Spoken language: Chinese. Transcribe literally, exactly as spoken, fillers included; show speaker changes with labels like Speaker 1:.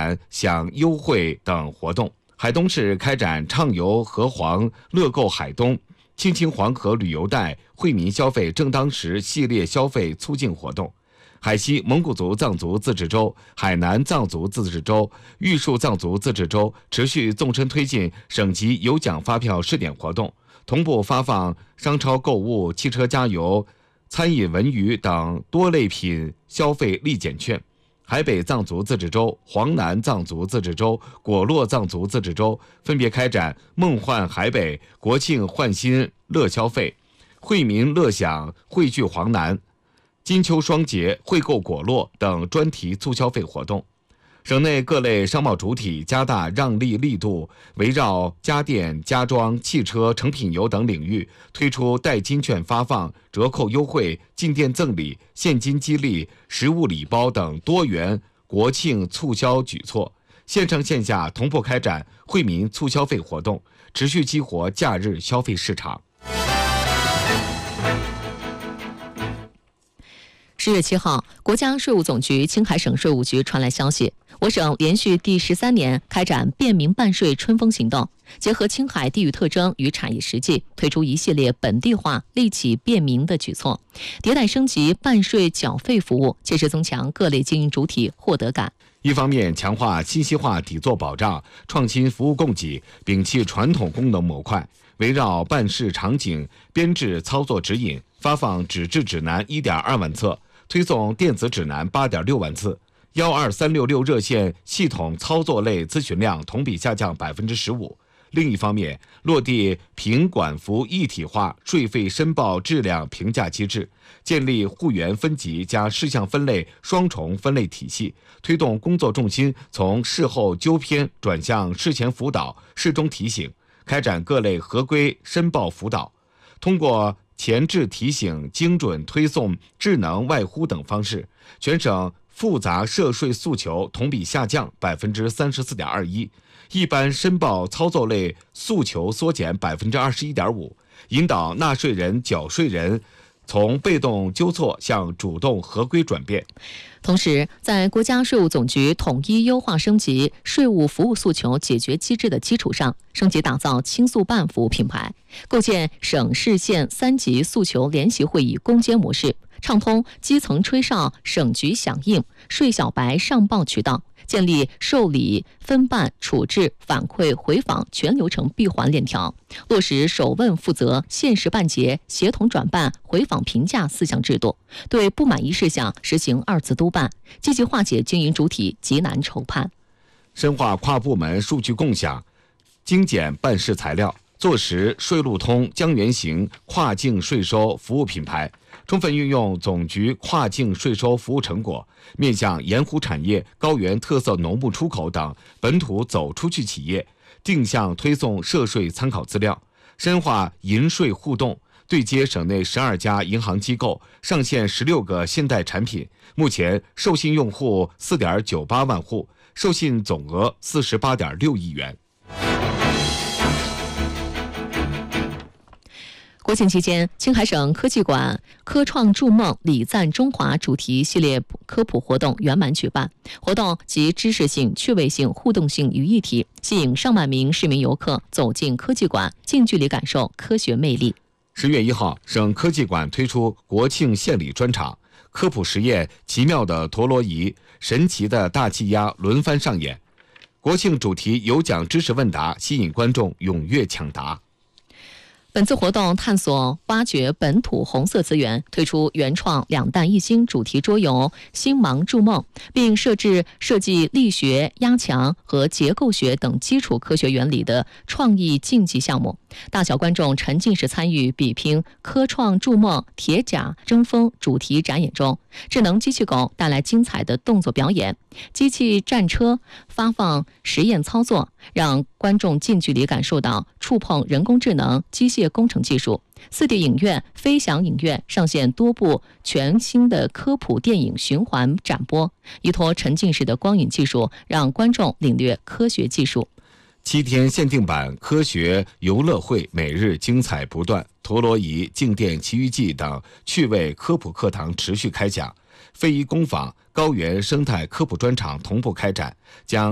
Speaker 1: 展享优惠等活动。海东市开展畅游河黄乐购海东、青青黄河旅游带惠民消费正当时系列消费促进活动。海西蒙古族藏族自治州、海南藏族自治州、玉树藏族自治州持续纵深推进省级有奖发票试点活动，同步发放商超购物、汽车加油、餐饮文娱等多类品消费立减券。海北藏族自治州、黄南藏族自治州、果洛藏族自治州分别开展梦幻海北、国庆焕新乐消费、惠民乐享汇聚黄南、金秋双节惠购果洛等专题促消费活动。省内各类商贸主体加大让利力度，围绕家电、家装、汽车、成品油等领域推出代金券发放、折扣优惠、进店赠礼、现金激励、实物礼包等多元国庆促销举措，线上线下同步开展惠民促消费活动，持续激活假日消费市场。
Speaker 2: 十月七号，国家税务总局青海省税务局传来消息，我省连续第十三年开展便民办税春风行动，结合青海地域特征与产业实际，推出一系列本地化、利企便民的举措，迭代升级办税缴费服务，切实增强各类经营主体获得感。
Speaker 1: 一方面强化信息化底座保障，创新服务供给，摒弃传统功能模块，围绕办事场景编制操作指引，发放纸质指南 一点二万册，推送电子指南 八点六万次，一二三六六热线系统操作类咨询量同比下降 百分之十五。 另一方面，落地平管服一体化税费申报质量评价机制，建立户源分级加事项分类双重分类体系，推动工作重心从事后纠偏转向事前辅导、事中提醒，开展各类合规申报辅导。通过前置提醒、精准推送、智能外呼等方式，全省复杂涉税诉求同比下降 百分之三十四点二一， 一般申报操作类诉求缩减 百分之二十一点五， 引导纳税人、缴税人从被动纠错向主动合规转变。
Speaker 2: 同时，在国家税务总局统一优化升级税务服务诉求解决机制的基础上，升级打造轻诉办服务品牌，构建省市县三级诉求联席会议攻坚模式，畅通基层吹哨、省局响应、税小白上报渠道，建立受理、分办、处置、反馈、回访全流程闭环链条，落实首问负责、限时办结、协同转办、回访评价四项制度，对不满意事项实行二次督办，积极化解经营主体急难愁盼。
Speaker 1: 深化跨部门数据共享，精简办事材料，坐实税路通江源行跨境税收服务品牌，充分运用总局跨境税收服务成果，面向盐湖产业、高原特色农牧出口等本土走出去企业，定向推送涉税参考资料，深化银税互动，对接省内十二家银行机构，上线十六个信贷产品，目前授信用户 四点九八万户，授信总额 四十八点六亿元。
Speaker 2: 国庆期间，青海省科技馆科创筑梦礼赞中华主题系列科普活动圆满举办，活动集知识性、趣味性、互动性于一体，吸引上万名市民游客走进科技馆，近距离感受科学魅力。
Speaker 1: 十月一号，省科技馆推出国庆献礼专场，科普实验奇妙的陀螺仪、神奇的大气压轮番上演，国庆主题有奖知识问答吸引观众踊跃抢答。
Speaker 2: 本次活动探索挖掘本土红色资源，推出原创两弹一星主题桌游星芒筑梦，并设置设计力学、压强和结构学等基础科学原理的创意竞技项目，大小观众沉浸式参与比拼科创筑梦铁甲争锋主题展演中，智能机器狗带来精彩的动作表演，机器战车发放实验操作，让观众近距离感受到触碰人工智能、机械工程技术。四 D 影院、飞翔影院上线多部全新的科普电影循环展播，依托沉浸式的光影技术，让观众领略科学技术。
Speaker 1: 七天限定版科学游乐会每日精彩不断，陀螺仪、静电奇遇记等趣味科普课堂持续开讲，非遗工坊、高原生态科普专场同步开展，将